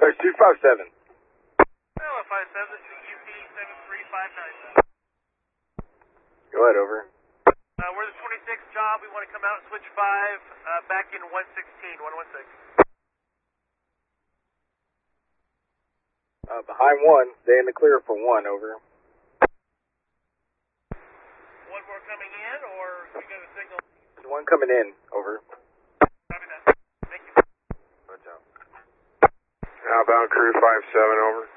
There's 257. Hello, 57, this is UP 7359. Go ahead, over. We're the 26th job. We want to come out and switch 5 back in 116, 116. Behind 1, stay in the clear for 1, over. One more coming in, or you got a signal? There's 1 coming in, over. Copy that. Thank you. Good job. Outbound crew 57, over.